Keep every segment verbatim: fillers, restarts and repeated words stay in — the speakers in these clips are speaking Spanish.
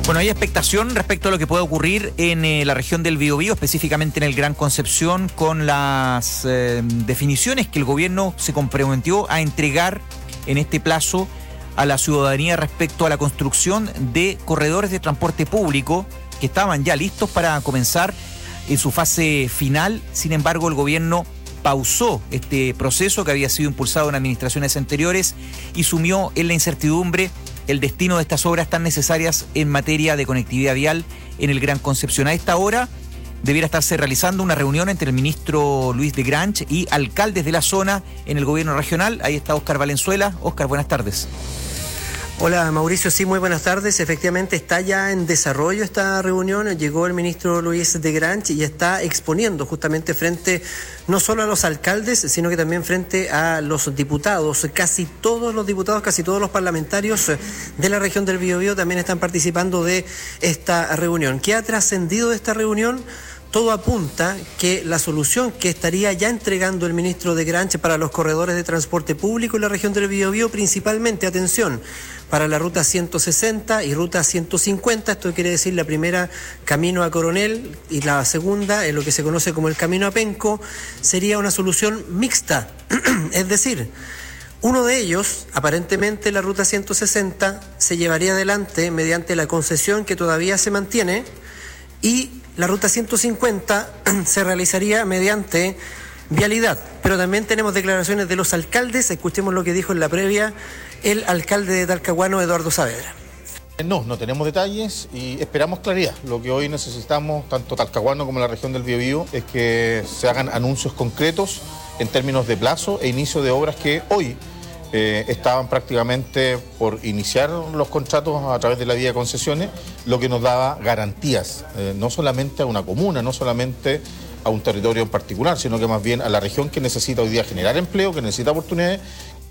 Bueno, hay expectación respecto a lo que puede ocurrir en eh, la región del Biobío, específicamente en el Gran Concepción, con las eh, definiciones que el gobierno se comprometió a entregar en este plazo a la ciudadanía respecto a la construcción de corredores de transporte público que estaban ya listos para comenzar en su fase final. Sin embargo, el gobierno pausó este proceso que había sido impulsado en administraciones anteriores y sumió en la incertidumbre el destino de estas obras tan necesarias en materia de conectividad vial en el Gran Concepción. A esta hora debiera estarse realizando una reunión entre el ministro Luis de Granch y alcaldes de la zona en el gobierno regional. Ahí está Óscar Valenzuela. Óscar, buenas tardes. Hola Mauricio, sí, muy buenas tardes. Efectivamente está ya en desarrollo esta reunión. Llegó el ministro Luis de Granch y está exponiendo justamente frente no solo a los alcaldes, sino que también frente a los diputados. Casi todos los diputados, casi todos los parlamentarios de la región del Biobío también están participando de esta reunión. ¿Qué ha trascendido de esta reunión? Todo apunta que la solución que estaría ya entregando el ministro de Granch para los corredores de transporte público en la región del Biobío, principalmente, atención, para la ruta ciento sesenta y ruta ciento cincuenta, esto quiere decir la primera camino a Coronel y la segunda, en lo que se conoce como el camino a Penco, sería una solución mixta, es decir, uno de ellos, aparentemente la ruta ciento sesenta, se llevaría adelante mediante la concesión que todavía se mantiene y la ruta ciento cincuenta se realizaría mediante vialidad. Pero también tenemos declaraciones de los alcaldes. Escuchemos lo que dijo en la previa el alcalde de Talcahuano, Eduardo Saavedra. No, no tenemos detalles y esperamos claridad. Lo que hoy necesitamos, tanto Talcahuano como la región del Biobío, es que se hagan anuncios concretos en términos de plazo e inicio de obras que hoy Eh, estaban prácticamente por iniciar los contratos a través de la vía de concesiones, lo que nos daba garantías, eh, no solamente a una comuna, no solamente a un territorio en particular, sino que más bien a la región que necesita hoy día generar empleo, que necesita oportunidades.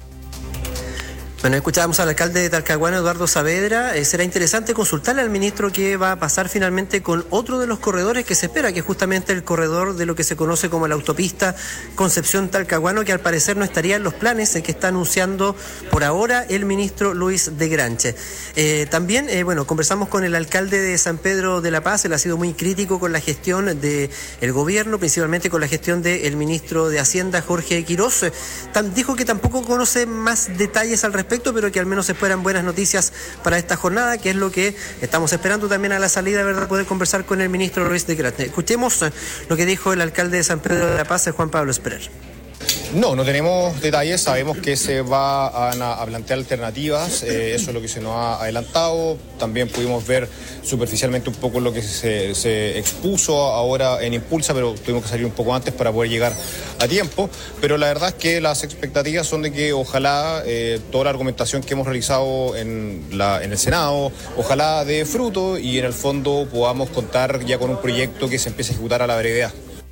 Bueno, escuchábamos al alcalde de Talcahuano, Eduardo Saavedra. Eh, será interesante consultarle al ministro qué va a pasar finalmente con otro de los corredores que se espera, que es justamente el corredor de lo que se conoce como la autopista Concepción-Talcahuano, que al parecer no estaría en los planes eh, que está anunciando por ahora el ministro Luis de Granch. Eh, también, eh, bueno, conversamos con el alcalde de San Pedro de la Paz. Él ha sido muy crítico con la gestión del gobierno, principalmente con la gestión del ministro de Hacienda, Jorge Quirós. Eh, tam, dijo que tampoco conoce más detalles al respecto, pero que al menos se esperan buenas noticias para esta jornada, que es lo que estamos esperando también a la salida, ¿verdad?, poder conversar con el ministro Luis de Granch. Escuchemos lo que dijo el alcalde de San Pedro de la Paz, Juan Pablo Esperer. No, no tenemos detalles, sabemos que se va a, a plantear alternativas, eh, eso es lo que se nos ha adelantado. También pudimos ver superficialmente un poco lo que se, se expuso ahora en Impulsa, pero tuvimos que salir un poco antes para poder llegar a tiempo. Pero la verdad es que las expectativas son de que ojalá eh, toda la argumentación que hemos realizado en, la, en el Senado, ojalá dé fruto y en el fondo podamos contar ya con un proyecto que se empiece a ejecutar a la brevedad.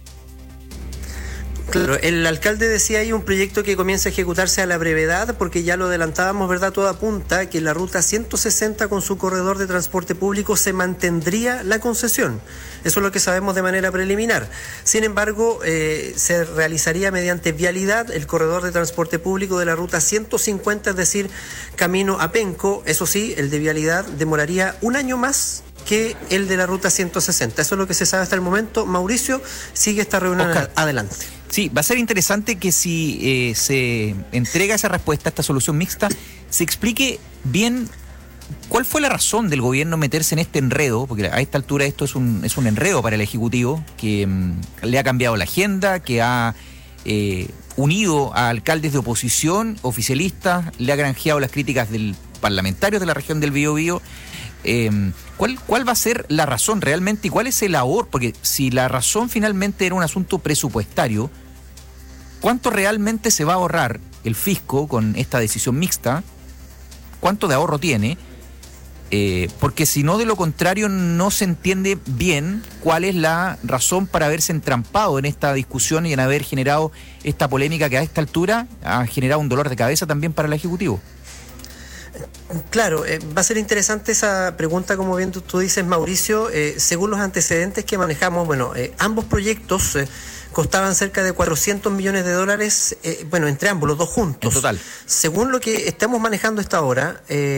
Claro, el alcalde decía ahí un proyecto que comienza a ejecutarse a la brevedad, porque ya lo adelantábamos, ¿verdad? Todo apunta que la ruta ciento sesenta con su corredor de transporte público se mantendría la concesión. Eso es lo que sabemos de manera preliminar. Sin embargo, eh, se realizaría mediante vialidad el corredor de transporte público de la ruta ciento cincuenta, es decir, camino a Penco. Eso sí, el de vialidad demoraría un año más que el de la ruta ciento sesenta. Eso es lo que se sabe hasta el momento. Mauricio, sigue esta reunión. Oscar, adelante. Sí, va a ser interesante que si eh, se entrega esa respuesta, esta solución mixta, se explique bien cuál fue la razón del gobierno meterse en este enredo, porque a esta altura esto es un, es un enredo para el Ejecutivo, que mmm, le ha cambiado la agenda, que ha eh, unido a alcaldes de oposición, oficialistas, le ha granjeado las críticas del parlamentarios de la región del Biobío. Eh, ¿cuál, ¿Cuál va a ser la razón realmente y cuál es el ahorro? Porque si la razón finalmente era un asunto presupuestario, ¿cuánto realmente se va a ahorrar el fisco con esta decisión mixta? ¿Cuánto de ahorro tiene? Eh, porque si no, de lo contrario, no se entiende bien cuál es la razón para haberse entrampado en esta discusión y en haber generado esta polémica que a esta altura ha generado un dolor de cabeza también para el Ejecutivo. Claro, eh, va a ser interesante esa pregunta, como bien tú, tú dices, Mauricio. Eh, según los antecedentes que manejamos, bueno, eh, ambos proyectos eh, costaban cerca de cuatrocientos millones de dólares, eh, bueno, entre ambos, los dos juntos. En total. Según lo que estamos manejando hasta ahora, eh,